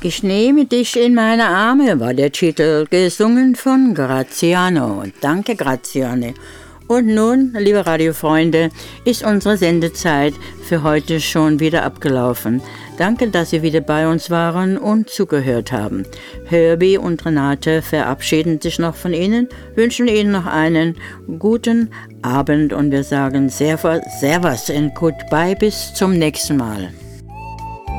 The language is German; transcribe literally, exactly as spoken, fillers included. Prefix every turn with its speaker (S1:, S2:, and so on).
S1: Ich nehme dich in meine Arme war der Titel, gesungen von Graziano. Danke, Graziano. Und nun, liebe Radiofreunde, ist unsere Sendezeit für heute schon wieder abgelaufen. Danke, dass Sie wieder bei uns waren und zugehört haben. Herbie und Renate verabschieden sich noch von Ihnen, wünschen Ihnen noch einen guten Abend und wir sagen Servus, Servus und Goodbye bis zum nächsten Mal.